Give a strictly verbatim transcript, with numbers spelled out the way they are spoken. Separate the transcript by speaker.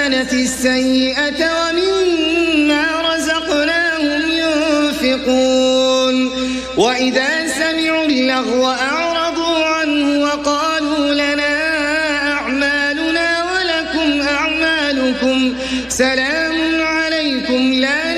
Speaker 1: الحسنة السيئة ومما رزقناهم ينفقون وإذا سمعوا اللغو أعرضوا عنه وقالوا لنا أعمالنا ولكم أعمالكم سلام